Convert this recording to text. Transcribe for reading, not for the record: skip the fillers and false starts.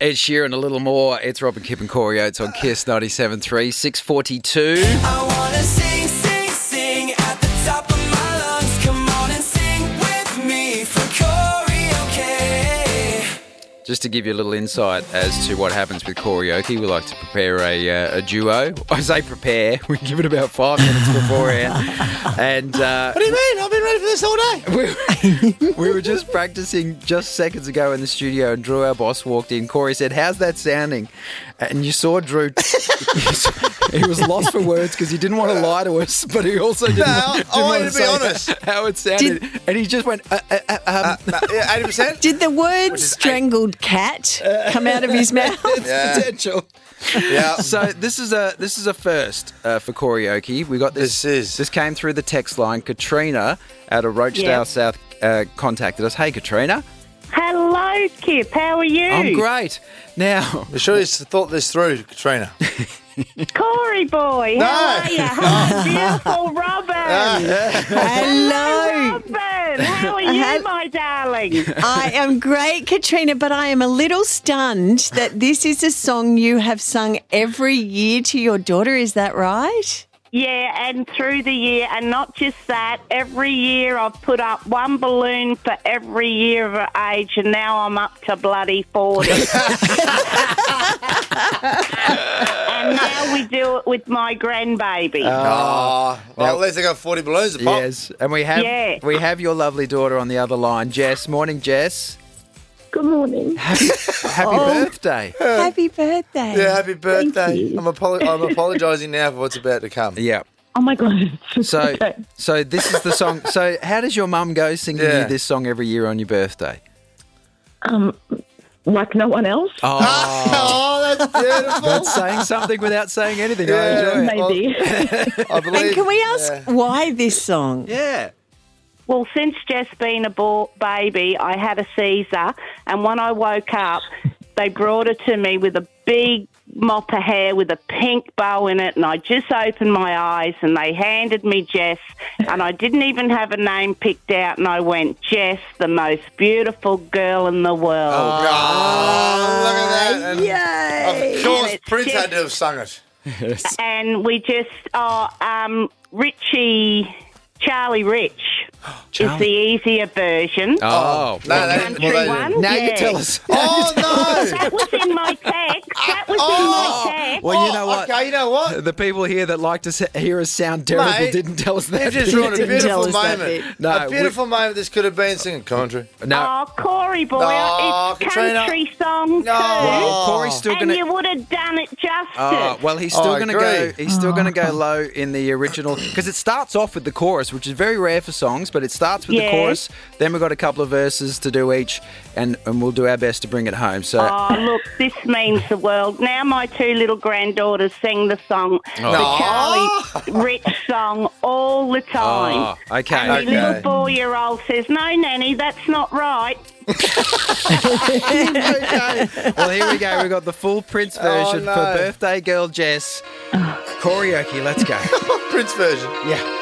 Ed Sheeran, a little more. It's Robin, Kip and Corey Oates on KISS 97.3, 6:42. I wanna sing, sing, sing at the top of my lungs. Come on and sing with me for karaoke. Just to give you a little insight as to what happens with karaoke, we like to prepare a duo. I say prepare, we give it about 5 minutes beforehand. And What do you mean? I've been ready for this all day. we were just practicing just seconds ago in the studio, and Drew, our boss, walked in. Corey said, "How's that sounding?" And you saw Drew, he was lost for words because he didn't want to lie to us, but he also didn't, I want you to be honest. how it sounded. And he just went, 80%? Did the word strangled cat come out of his mouth? Yeah. potential. Yeah. So this is a first for karaoke. We got this. This came through the text line. Katrina out of Rochdale South contacted us. Hey, Katrina. Hello, Kip. How are you? I'm great. Now, You sure you thought this through, Katrina? Corey boy. No. How are you? Hi, beautiful Robin. Hello. Robin, how are you, my darling? I am great, Katrina, but I am a little stunned that this is a song you have sung every year to your daughter. Is that right? Yeah, and through the year, and not just that, every year I've put up one balloon for every year of her age, and now I'm up to bloody 40. And now we do it with my grandbaby. Well, at least I got 40 balloons to pop. yes, and we have your lovely daughter on the other line, Jess. Morning, Jess. Good morning. Happy birthday. Happy birthday. Yeah, happy birthday. you. I'm apologising now for what's about to come. Yeah. Oh my God. So, Okay. so this is the song. So, how does your mum go singing Yeah. you this song every year on your birthday? Like no one else? Oh, Oh, that's beautiful. that's saying something without saying anything. I Yeah. enjoy it. Maybe. I believe. And can we ask why this song? Yeah. Well, since Jess been a baby, I had a Caesar, and when I woke up, they brought her to me with a big mop of hair with a pink bow in it, and I just opened my eyes, and they handed me Jess, and I didn't even have a name picked out, and I went, Jess, the most beautiful girl in the world. Oh, look at that. And Yay. of course, And it's Prince just- had to have sung it. And we just, Charlie Rich is the easier version. Oh. No, they didn't. Country Well, they one? didn't. Now you Yeah. tell us. Oh, no. That was in my text. That was in my text. Well, you know what? Okay, you know what? The people here that like to hear us sound terrible Mate, didn't tell us that. They've just bit. ruined a Didn't tell beautiful us that moment. bit. No, a beautiful moment this could have been singing country. No. Oh, Corey boy, Oh, it's Katrina. country song too. Well, Corey's still And going you to. would have done it justice. Oh, well, he's still I going to go. agree. He's still going to go low in the original because it starts off with the chorus, which is very rare for songs. But it starts with the Yeah. chorus. Then we've got a couple of verses to do each, and we'll do our best to bring it home. So. Oh, look, this means the world. Now my two little granddaughters sing the song, the Charlie Rich song, all the time. Oh, okay. And my Okay. little 4-year-old says, no, Nanny, that's not right. Okay. Well, here we go. We've got the full Prince version no. for birthday girl Jess. Karaoke, let's go. Prince version. Yeah.